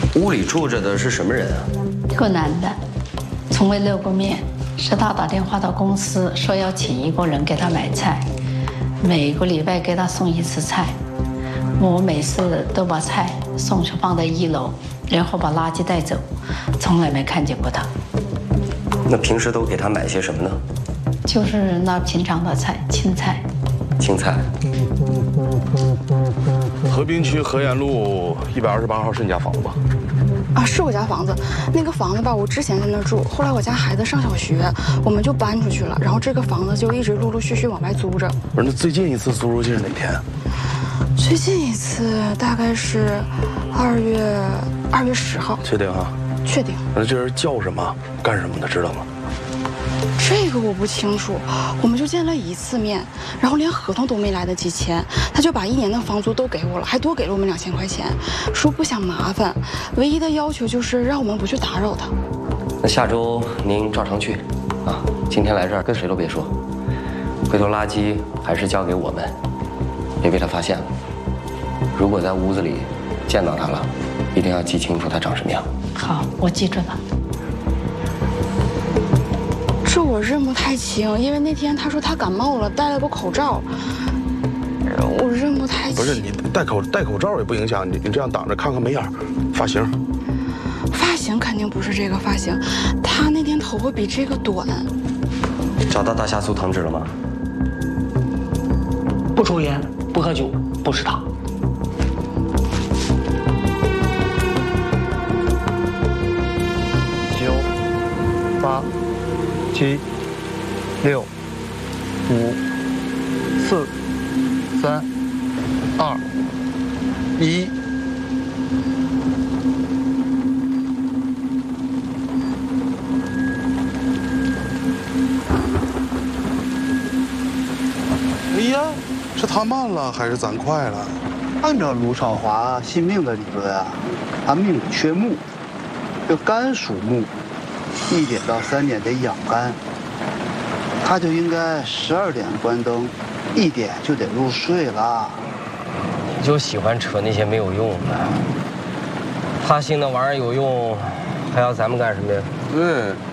屋里住着的是什么人啊？ 个男的，从未露过面。是他打电话到公司说要请一个人给他买菜，每个礼拜给他送一次菜。我每次都把菜送去放在1楼，然后把垃圾带走，从来没看见过他。 那平时都给他买些什么呢？ 就是那平常的菜，青菜。 青菜。 河滨区河沿路128号是你家房子吧？ 啊，是我家房子。那个房子吧，我之前在那住，后来我家孩子上小学，我们就搬出去了。然后这个房子就一直陆陆续续往外租着。 不是，那最近一次租出去是哪天？ 最近一次大概是2月10号。 确定哈？ 确定。 那这人叫什么？干什么的？知道吗？ 这个我不清楚，我们就见了1次面，然后连合同都没来得及签，他就把1年的房租都给我了，还多给了我们2000块钱，说不想麻烦，唯一的要求就是让我们不去打扰他。 那下周您照常去，啊，今天来这儿跟谁都别说，回头垃圾还是交给我们，别被他发现了。如果在屋子里见到他了，一定要记清楚他长什么样。 好，我记住了。 这我认不太清，因为那天他说他感冒了，戴了个口罩，我认不太清。 不是你戴口罩也不影响，你这样挡着看看眉眼，发型肯定不是这个发型，他那天头发比这个短。 找到大夏苏糖脂了吗？ 不抽烟，不喝酒，不吃糖。 9、8、7、6、5、4、3、2、1。 哎呀，是他慢了还是咱快了？ 按照卢少华信命的理论啊，他命里缺木，这肝属木，1点到3点得养肝，他就应该12点关灯，1点就得入睡了。 你就喜欢扯那些没有用的，他信那玩意儿有用，还要咱们干什么呀？ 对。